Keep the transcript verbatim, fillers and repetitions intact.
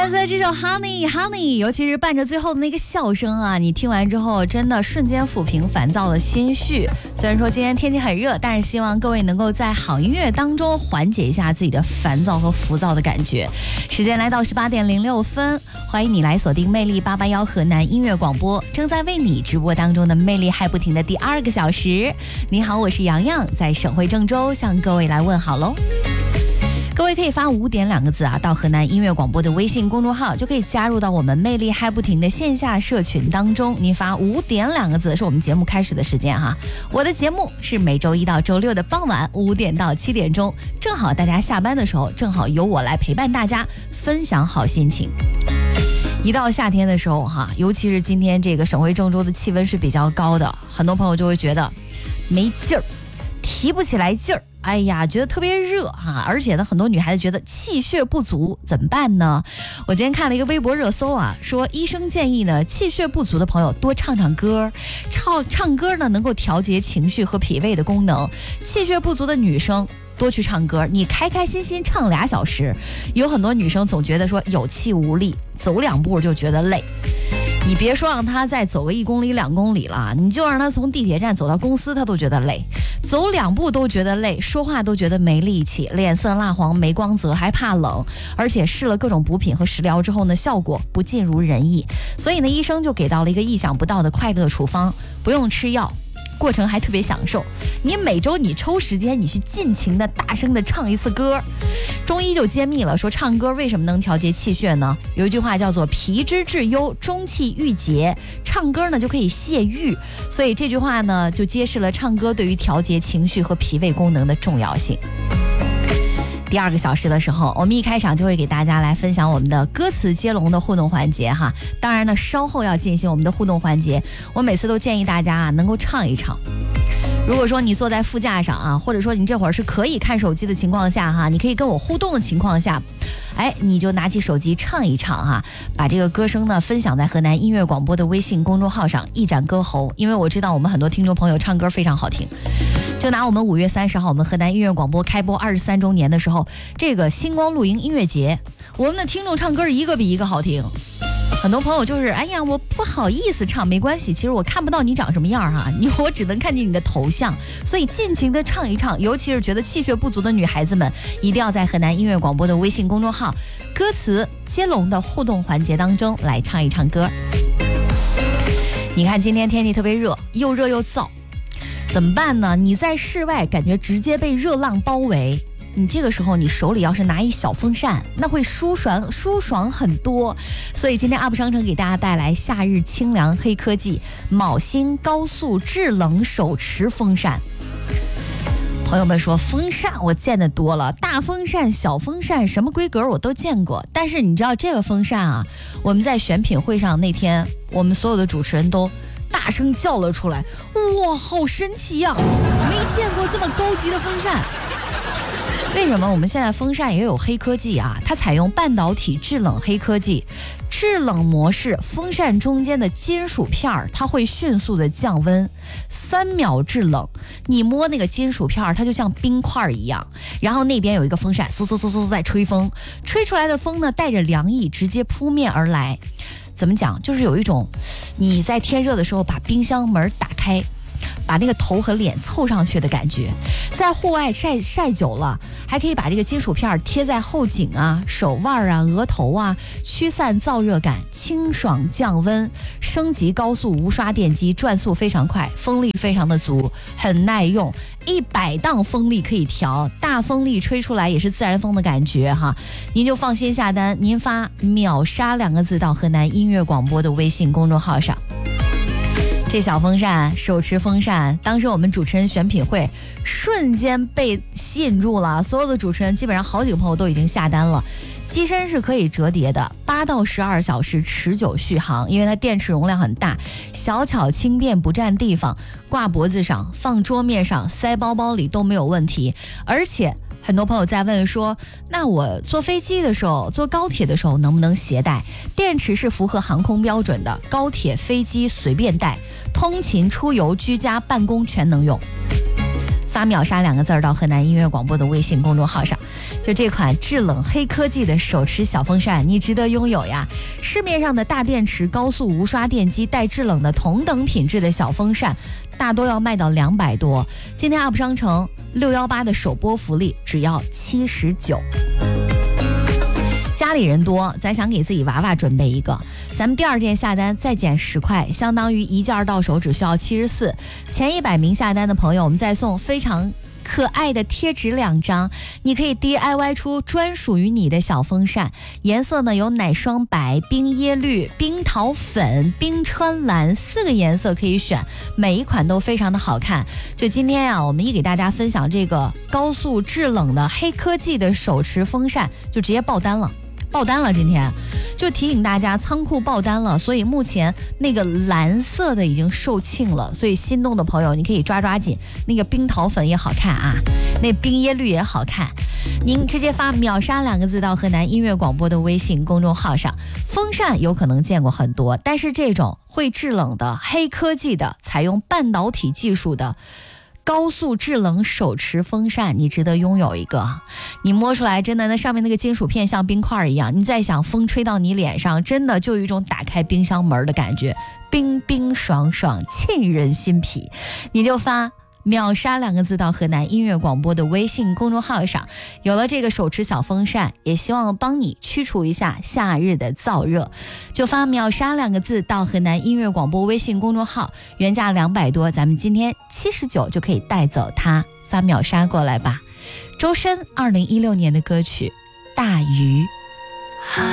现在这首 Honey Honey， 尤其是伴着最后的那个笑声啊，你听完之后真的瞬间抚平烦躁的心绪。虽然说今天天气很热，但是希望各位能够在好音乐当中缓解一下自己的烦躁和浮躁的感觉。时间来到十八点零六分，欢迎你来锁定魅力八八幺河南音乐广播，正在为你直播当中的魅力还不停的第二个小时。你好，我是洋洋，在省会郑州向各位来问好喽。各位可以发五点两个字啊，到河南音乐广播的微信公众号，就可以加入到我们魅力嗨不停的线下社群当中。您发五点两个字是我们节目开始的时间哈。我的节目是每周一到周六的傍晚五点到七点钟，正好大家下班的时候，正好由我来陪伴大家，分享好心情。一到夏天的时候哈，尤其是今天这个省会郑州的气温是比较高的，很多朋友就会觉得没劲儿，提不起来劲儿。哎呀，觉得特别热啊，而且呢，很多女孩子觉得气血不足，怎么办呢？我今天看了一个微博热搜啊，说医生建议呢，气血不足的朋友多唱唱歌，唱唱歌呢能够调节情绪和脾胃的功能。气血不足的女生多去唱歌，你开开心心唱俩小时。有很多女生总觉得说有气无力，走两步就觉得累。你别说让他再走个一公里两公里了，你就让他从地铁站走到公司，他都觉得累，走两步都觉得累，说话都觉得没力气，脸色蜡黄没光泽，还怕冷，而且试了各种补品和食疗之后呢，效果不尽如人意。所以呢，医生就给到了一个意想不到的快乐处方，不用吃药，过程还特别享受。你每周你抽时间，你去尽情的大声的唱一次歌。中医就揭秘了，说唱歌为什么能调节气血呢？有一句话叫做脾之治忧，中气郁结，唱歌呢就可以泄郁。所以这句话呢就揭示了唱歌对于调节情绪和脾胃功能的重要性。第二个小时的时候，我们一开场就会给大家来分享我们的歌词接龙的互动环节哈。当然呢，稍后要进行我们的互动环节，我每次都建议大家啊能够唱一唱。如果说你坐在副驾上啊，或者说你这会儿是可以看手机的情况下哈，你可以跟我互动的情况下，哎，你就拿起手机唱一唱哈，把这个歌声呢分享在河南音乐广播的微信公众号上，一展歌喉。因为我知道我们很多听众朋友唱歌非常好听。就拿我们五月三十号我们河南音乐广播开播二十三周年的时候，这个星光露营音乐节，我们的听众唱歌一个比一个好听。很多朋友就是哎呀我不好意思唱，没关系，其实我看不到你长什么样哈，你我只能看见你的头像，所以尽情的唱一唱。尤其是觉得气血不足的女孩子们，一定要在河南音乐广播的微信公众号歌词接龙的互动环节当中来唱一唱歌。你看今天天气特别热，又热又燥，怎么办呢？你在室外感觉直接被热浪包围，你这个时候你手里要是拿一小风扇，那会舒爽舒爽很多。所以今天 U P 商城给大家带来夏日清凉黑科技铆芯高速制冷手持风扇。朋友们说风扇我见得多了，大风扇小风扇什么规格我都见过，但是你知道这个风扇啊，我们在选品会上那天我们所有的主持人都大声叫了出来，哇好神奇呀、啊，没见过这么高级的风扇。为什么我们现在风扇也有黑科技啊？它采用半导体制冷黑科技，制冷模式，风扇中间的金属片它会迅速的降温，三秒制冷。你摸那个金属片它就像冰块一样，然后那边有一个风扇嗖嗖嗖嗖在吹风，吹出来的风呢带着凉意直接扑面而来。怎么讲，就是有一种你在天热的时候把冰箱门打开，把那个头和脸凑上去的感觉。在户外晒晒久了，还可以把这个金属片贴在后颈啊、手腕啊、额头啊，驱散燥热感，清爽降温。升级高速无刷电机，转速非常快，风力非常的足，很耐用，一百档风力可以调，大风力吹出来也是自然风的感觉哈。您就放心下单，您发秒杀两个字到河南音乐广播的微信公众号上。这小风扇，手持风扇，当时我们主持人选品会瞬间被吸引住了，所有的主持人基本上好几个朋友都已经下单了。机身是可以折叠的，八到十二小时持久续航，因为它电池容量很大，小巧轻便不占地方，挂脖子上、放桌面上、塞包包里都没有问题。而且很多朋友在问说，那我坐飞机的时候，坐高铁的时候能不能携带？电池是符合航空标准的，高铁飞机随便带，通勤出游居家办公全能用。 发秒杀两个字到河南音乐广播的微信公众号上。就这款制冷黑科技的手持小风扇，你值得拥有呀。市面上的大电池高速无刷电机带制冷的同等品质的小风扇，大多要卖到两百多。今天 U P 商城六一八的首播福利只要七十九。家里人多，咱想给自己娃娃准备一个，咱们第二件下单再减十块，相当于一件到手只需要七十四。前一百名下单的朋友，我们再送非常可爱的贴纸两张，你可以 D I Y 出专属于你的小风扇，颜色呢有奶霜白、冰椰绿、冰桃粉、冰川蓝四个颜色可以选，每一款都非常的好看。就今天啊，我们一给大家分享这个高速制冷的黑科技的手持风扇，就直接爆单了。爆单了，今天就提醒大家仓库爆单了，所以目前那个蓝色的已经售罄了，所以心动的朋友你可以抓抓紧，那个冰桃粉也好看啊，那冰椰绿也好看，您直接发秒杀两个字到河南音乐广播的微信公众号上。风扇有可能见过很多，但是这种会制冷的黑科技的采用半导体技术的高速制冷手持风扇，你值得拥有一个。你摸出来真的那上面那个金属片像冰块一样，你再想风吹到你脸上，真的就有一种打开冰箱门的感觉，冰冰爽爽沁人心脾。你就发秒杀两个字到河南音乐广播的微信公众号上。有了这个手持小风扇，也希望帮你驱除一下夏日的燥热，就发秒杀两个字到河南音乐广播微信公众号，原价两百多，咱们今天七十九就可以带走它，发秒杀过来吧。周深二零一六年的歌曲《大鱼》。